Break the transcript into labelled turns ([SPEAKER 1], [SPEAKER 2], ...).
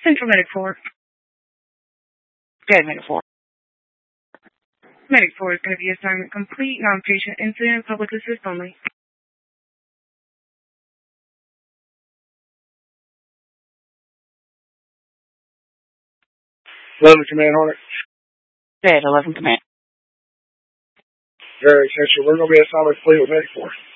[SPEAKER 1] Central Medic 4. Dead Medic 4. Medic 4 is going to be assignment complete, non-patient incident, public assist only.
[SPEAKER 2] 11 Command Hornet.
[SPEAKER 1] Dead 11 Command.
[SPEAKER 2] Very essential. We're going to be assignment complete with Medic 4.